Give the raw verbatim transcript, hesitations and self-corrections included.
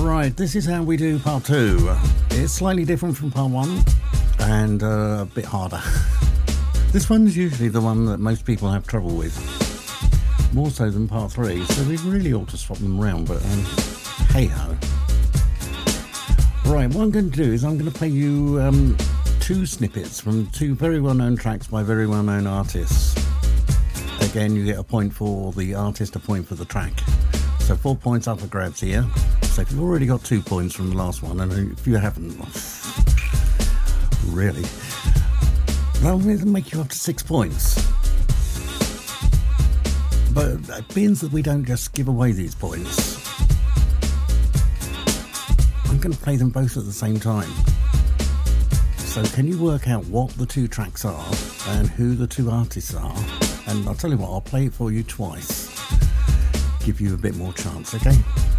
Right, this is how we do part two. It's slightly different from part one and uh, a bit harder. This one's usually the one that most people have trouble with, more so than part three, so we really ought to swap them around, but um, hey ho. Right, what I'm going to do is I'm going to play you um, two snippets from two very well known tracks by very well known artists. Again, you get a point for the artist, a point for the track. So four points up for grabs here. So if you've already got two points from the last one, and if you haven't, really, that'll make you up to six points. But it means that we don't just give away these points. I'm going to play them both at the same time. So can you work out what the two tracks are and who the two artists are? And I'll tell you what, I'll play it for you twice. Give you a bit more chance, okay?